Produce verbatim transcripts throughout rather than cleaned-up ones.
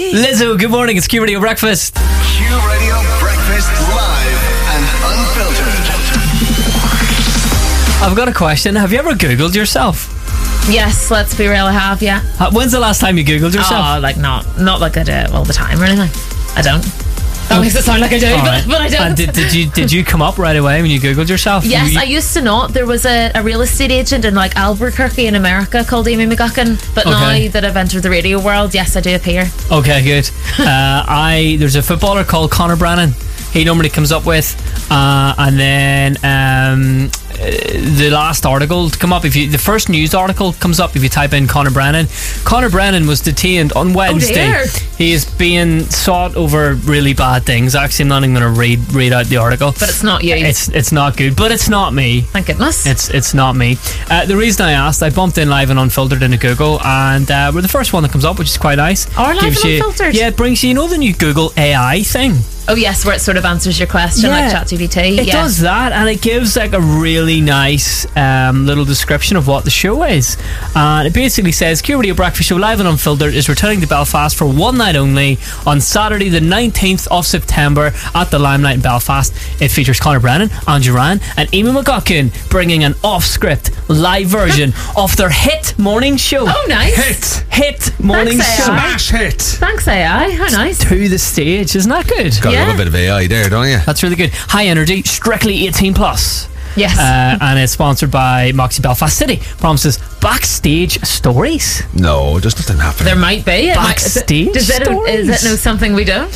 Lizzo, good morning. It's Q Radio Breakfast. Q Radio Breakfast live and unfiltered. I've got a question. Have you ever Googled yourself? Yes, let's be real, I have, yeah. Uh, When's the last time you Googled yourself? Oh, like not not like I do it all the time or anything. I don't. That makes it sound like I do, All but, right. but I don't. And did, did you did you come up right away when you Googled yourself? Yes, You- I used to not. There was a, a real estate agent in like Albuquerque in America called Amy McGuckin. But Okay. now that I've entered the radio world, yes, I do appear. Okay, good. uh, I there's a footballer called Conor Brannan. He normally comes up with, uh, and then um, uh, the last article to come up. If you the first news article comes up if you type in Conor Brannan. Conor Brannan was detained on Wednesday. dear. He is being sought over really bad things. Actually, I'm not even going to read read out the article. But it's not you. It's it's not good, but it's not me. Thank goodness. It's it's not me. Uh, the reason I asked, I bumped in live and unfiltered into Google, and uh, we're the first one that comes up, which is quite nice. Our Live Gives and you- Unfiltered? Yeah, it brings you, you know, the new Google A I thing. oh, yes, where it sort of answers your question like ChatGPT. It yeah. does that, and it gives like a really nice um, little description of what the show is. And it basically says Q Radio Breakfast Show Live and Unfiltered is returning to Belfast for one night only on Saturday the nineteenth of September at the Limelight in Belfast. It features Conor Brannan, Andrew Ryan and Amy McGuckin bringing an off-script live version of their hit morning show. Oh, nice. Hit. Hit morning Thanks, show A I. Smash hit. Thanks, A I. How nice. to the stage. Isn't that good? Gotta Yeah. love a bit of A I there, don't you? That's really good. High energy, strictly eighteen plus. Yes. Uh, and it's sponsored by Moxie Belfast City. Promises backstage stories. No, just nothing happening. there might be. It might- Backstage Does it, stories. is it know something we don't?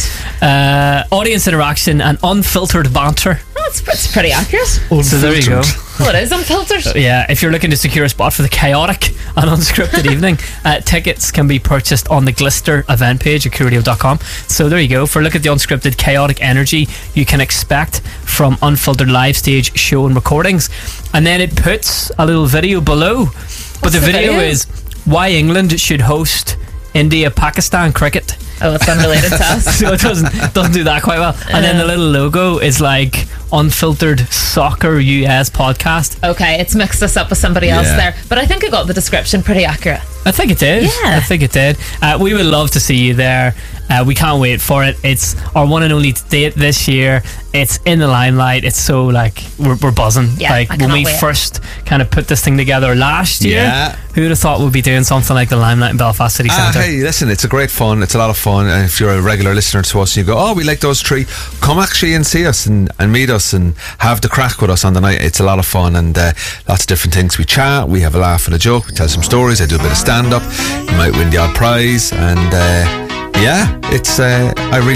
Uh, audience interaction and unfiltered banter. Oh, it's, it's pretty accurate. So there you go. Well, it is unfiltered. Yeah, if you're looking to secure a spot for the chaotic and unscripted evening, uh, tickets can be purchased on the Glister event page at Q radio dot com. So there you go. For a look at the unscripted, chaotic energy you can expect from unfiltered live stage show and recordings. And then it puts a little video below. But What's the the video, video? is why England should host India-Pakistan cricket. Oh, it's unrelated to us. So it doesn't doesn't do that quite well. And then the little logo is like unfiltered soccer U S podcast. Okay, it's mixed us up with somebody else Yeah. there. But I think I got the description pretty accurate. I think it did. Yeah. I think it did. Uh, we would love to see you there. Uh, we can't wait for it. It's our one and only date this year. It's in the Limelight. It's so like we're, we're buzzing. Yeah, like I when cannot we wait. first kind of put this thing together last year, Yeah. who would have thought we'd be doing something like the Limelight in Belfast City Ah, Centre? hey, listen, it's a great fun. It's a lot of fun. And if you're a regular listener to us and you go, oh, we like those three, come actually and see us and, and meet us and have the crack with us on the night. It's a lot of fun and uh, lots of different things. We chat, we have a laugh and a joke, we tell some stories. I do a bit of stand up. You might win the odd prize. And uh, yeah, it's uh, I really